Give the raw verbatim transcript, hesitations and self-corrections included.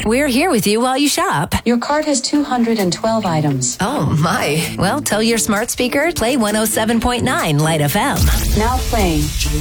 We're here with you while you shop. Your cart has two hundred twelve items. Oh, my. Well, tell your smart speaker, play one oh seven point nine Light F M. Now playing.